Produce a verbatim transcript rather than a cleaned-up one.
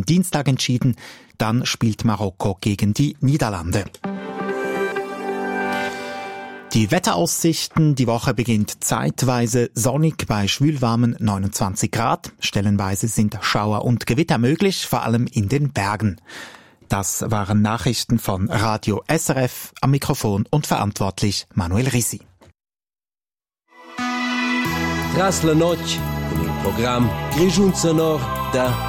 am Dienstag entschieden. Dann spielt Marokko gegen die Niederlande. Die Wetteraussichten, die Woche beginnt zeitweise sonnig bei schwülwarmen neunundzwanzig Grad. Stellenweise sind Schauer und Gewitter möglich, vor allem in den Bergen. Das waren Nachrichten von Radio S R F, am Mikrofon und verantwortlich Manuel Risi. Tras la noche, con il programma Grigiun Sonor da